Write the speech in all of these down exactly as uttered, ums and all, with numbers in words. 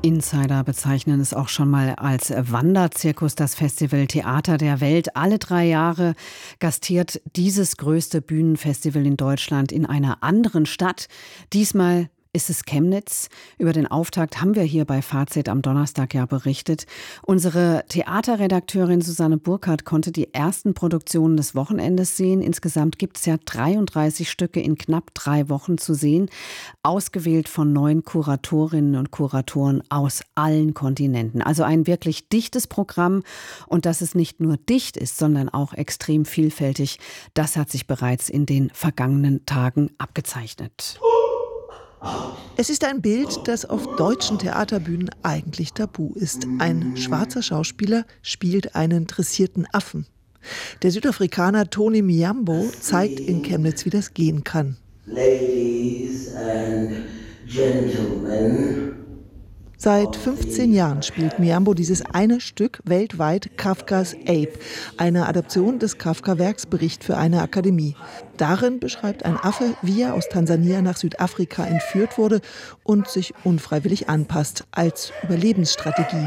Insider bezeichnen es auch schon mal als Wanderzirkus, das Festival Theater der Welt. Alle drei Jahre gastiert dieses größte Bühnenfestival in Deutschland in einer anderen Stadt. Diesmal ist es Chemnitz. Über den Auftakt haben wir hier bei Fazit am Donnerstag ja berichtet. Unsere Theaterredakteurin Susanne Burkhardt konnte die ersten Produktionen des Wochenendes sehen. Insgesamt gibt es ja dreiunddreißig Stücke in knapp drei Wochen zu sehen, ausgewählt von neun Kuratorinnen und Kuratoren aus allen Kontinenten. Also ein wirklich dichtes Programm. Und dass es nicht nur dicht ist, sondern auch extrem vielfältig, das hat sich bereits in den vergangenen Tagen abgezeichnet. Es ist ein Bild, das auf deutschen Theaterbühnen eigentlich tabu ist. Ein schwarzer Schauspieler spielt einen dressierten Affen. Der Südafrikaner Tony Miyambo zeigt in Chemnitz, wie das gehen kann. Ladies and Gentlemen. Seit fünfzehn Jahren spielt Miyambo dieses eine Stück weltweit, Kafkas Ape, eine Adaption des Kafka-Werks Bericht für eine Akademie. Darin beschreibt ein Affe, wie er aus Tansania nach Südafrika entführt wurde und sich unfreiwillig anpasst, als Überlebensstrategie.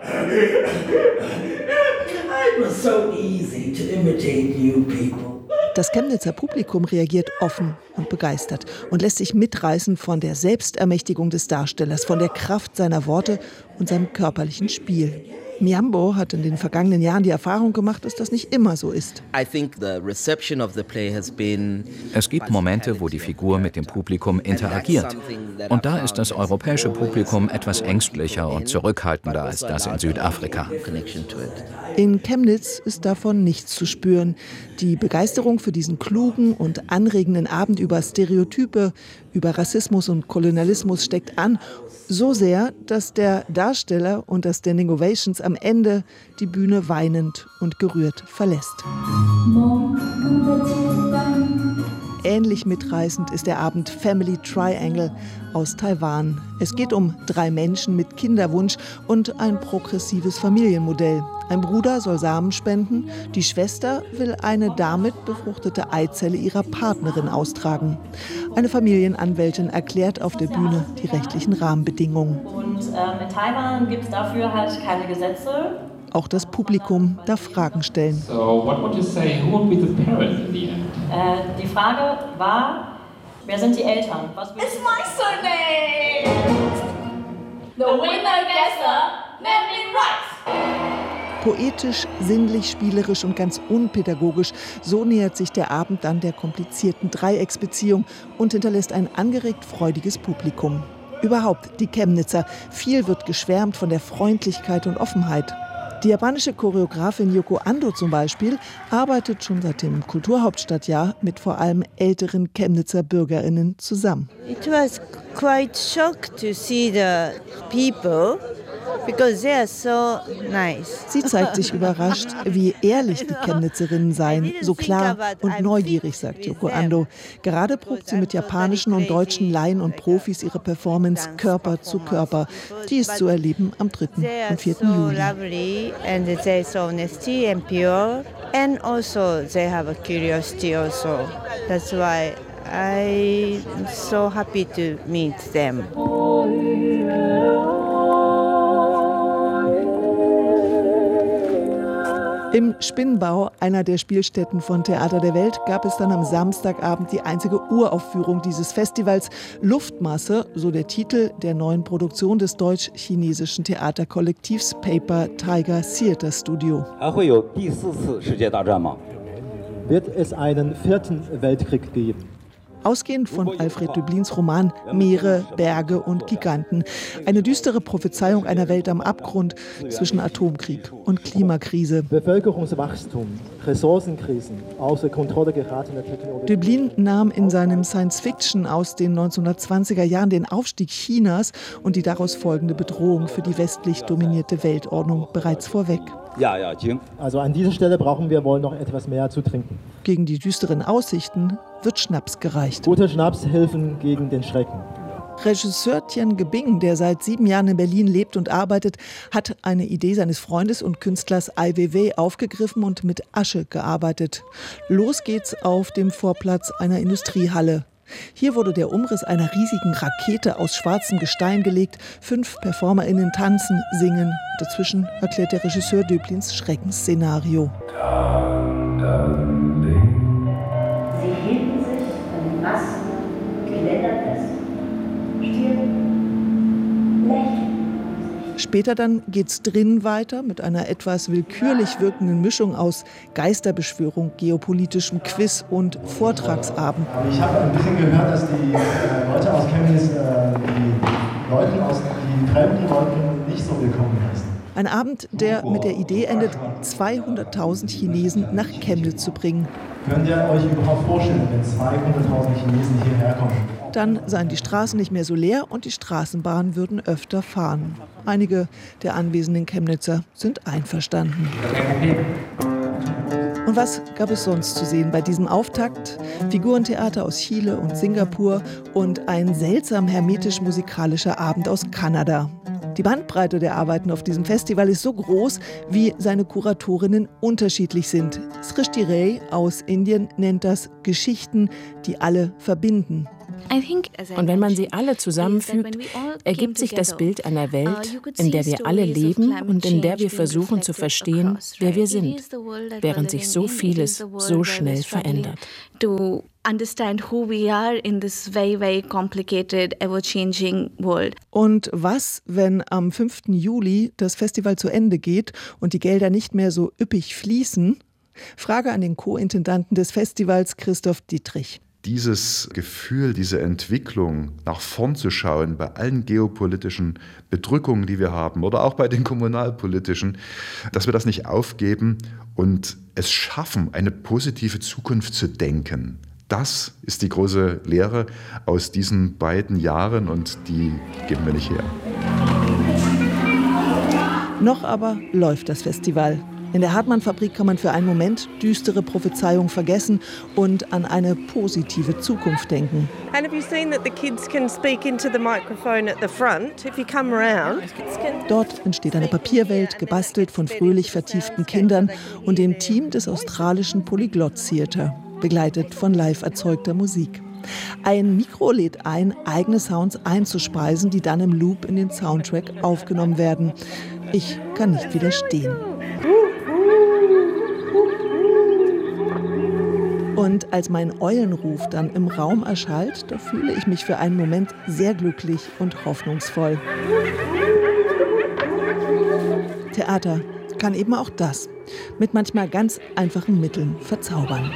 It was so easy to imitate new people. Das Chemnitzer Publikum reagiert offen und begeistert und lässt sich mitreißen von der Selbstermächtigung des Darstellers, von der Kraft seiner Worte und seinem körperlichen Spiel. Miyambo hat in den vergangenen Jahren die Erfahrung gemacht, dass das nicht immer so ist. Es gibt Momente, wo die Figur mit dem Publikum interagiert. Und da ist das europäische Publikum etwas ängstlicher und zurückhaltender als das in Südafrika. In Chemnitz ist davon nichts zu spüren. Die Begeisterung für diesen klugen und anregenden Abend über Stereotype, über Rassismus und Kolonialismus steckt an. So sehr, dass der Darsteller unter Standing Ovations am Ende die Bühne weinend und gerührt verlässt. Ähnlich mitreißend ist der Abend Family Triangle aus Taiwan. Es geht um drei Menschen mit Kinderwunsch und ein progressives Familienmodell. Ein Bruder soll Samen spenden, die Schwester will eine damit befruchtete Eizelle ihrer Partnerin austragen. Eine Familienanwältin erklärt auf der Bühne die rechtlichen Rahmenbedingungen. Und ähm, in Taiwan gibt es dafür halt keine Gesetze. Auch das Publikum darf Fragen stellen. So, what would you say? Who would be the parent in the end? Äh, die Frage war, wer sind die Eltern? Was It's my surname! The winner gets a naming rights! Poetisch, sinnlich, spielerisch und ganz unpädagogisch, so nähert sich der Abend dann der komplizierten Dreiecksbeziehung und hinterlässt ein angeregt freudiges Publikum. Überhaupt die Chemnitzer, viel wird geschwärmt von der Freundlichkeit und Offenheit. Die japanische Choreografin Yoko Ando zum Beispiel arbeitet schon seit dem Kulturhauptstadtjahr mit vor allem älteren Chemnitzer BürgerInnen zusammen. It was quite shocked to see the people. Because they are so nice. Sie zeigt sich überrascht, wie ehrlich die Chemnitzerinnen seien, so klar und neugierig, sagt Yoko Ando. Gerade probt sie mit japanischen und deutschen Laien und Profis ihre Performance Körper zu Körper. Die ist zu erleben am dritten und vierten Juli. And they are so honesty and pure, and also they have a curiosity also. That's why I'm so happy to meet them. Im Spinnbau, einer der Spielstätten von Theater der Welt, gab es dann am Samstagabend die einzige Uraufführung dieses Festivals. Luftmasse, so der Titel der neuen Produktion des deutsch-chinesischen Theaterkollektivs Paper Tiger Theater Studio. Wird es einen vierten Weltkrieg geben? Ausgehend von Alfred Döblins Roman Meere, Berge und Giganten. Eine düstere Prophezeiung einer Welt am Abgrund zwischen Atomkrieg und Klimakrise. Bevölkerungswachstum, Ressourcenkrisen, außer Kontrolle geratene Technologie. Döblin nahm in seinem Science-Fiction aus den neunzehnhundertzwanziger Jahren den Aufstieg Chinas und die daraus folgende Bedrohung für die westlich dominierte Weltordnung bereits vorweg. Ja, ja, also an dieser Stelle brauchen wir wohl noch etwas mehr zu trinken. Gegen die düsteren Aussichten wird Schnaps gereicht. Guter Schnaps hilft gegen den Schrecken. Regisseur Tian Gebing, der seit sieben Jahren in Berlin lebt und arbeitet, hat eine Idee seines Freundes und Künstlers Ai Weiwei aufgegriffen und mit Asche gearbeitet. Los geht's auf dem Vorplatz einer Industriehalle. Hier wurde der Umriss einer riesigen Rakete aus schwarzem Gestein gelegt. Fünf PerformerInnen tanzen, singen. Dazwischen erklärt der Regisseur Döblins Schreckensszenario. Sie hielten sich an den Masten, Geländer fest, still, lächeln. Später dann geht's drin weiter mit einer etwas willkürlich wirkenden Mischung aus Geisterbeschwörung, geopolitischem Quiz und Vortragsabend. Aber ich habe ein bisschen gehört, dass die äh, Leute aus Chemnitz äh, die Leute aus die fremden Leute nicht so willkommen heißen. Ein Abend, der mit der Idee endet, zweihunderttausend Chinesen nach Chemnitz zu bringen. Könnt ihr euch überhaupt vorstellen, wenn zweihunderttausend Chinesen hierher kommen? Dann seien die Straßen nicht mehr so leer und die Straßenbahnen würden öfter fahren. Einige der anwesenden Chemnitzer sind einverstanden. Und was gab es sonst zu sehen bei diesem Auftakt? Figurentheater aus Chile und Singapur und ein seltsam hermetisch-musikalischer Abend aus Kanada. Die Bandbreite der Arbeiten auf diesem Festival ist so groß, wie seine Kuratorinnen unterschiedlich sind. Srishti Ray aus Indien nennt das Geschichten, die alle verbinden. Und wenn man sie alle zusammenfügt, ergibt sich das Bild einer Welt, in der wir alle leben und in der wir versuchen zu verstehen, wer wir sind, während sich so vieles so schnell verändert. Understand who we are in this very, very complicated, ever-changing world. Und was, wenn am fünften Juli das Festival zu Ende geht und die Gelder nicht mehr so üppig fließen? Frage an den Co-Intendanten des Festivals, Christoph Dietrich. Dieses Gefühl, diese Entwicklung, nach vorn zu schauen, bei allen geopolitischen Bedrückungen, die wir haben, oder auch bei den kommunalpolitischen, dass wir das nicht aufgeben und es schaffen, eine positive Zukunft zu denken. Das ist die große Lehre aus diesen beiden Jahren und die geben wir nicht her. Noch aber läuft das Festival. In der Hartmann-Fabrik kann man für einen Moment düstere Prophezeiungen vergessen und an eine positive Zukunft denken. Dort entsteht eine Papierwelt, gebastelt von fröhlich vertieften Kindern und dem Team des australischen Polyglot Theatre, begleitet von live erzeugter Musik. Ein Mikro lädt ein, eigene Sounds einzuspeisen, die dann im Loop in den Soundtrack aufgenommen werden. Ich kann nicht widerstehen. Und als mein Eulenruf dann im Raum erschallt, da fühle ich mich für einen Moment sehr glücklich und hoffnungsvoll. Theater kann eben auch das, mit manchmal ganz einfachen Mitteln verzaubern.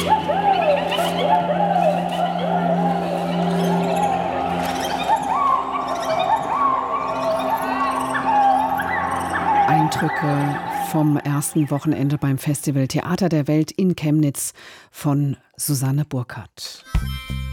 Eindrücke vom ersten Wochenende beim Festival Theater der Welt in Chemnitz von Susanne Burkhardt.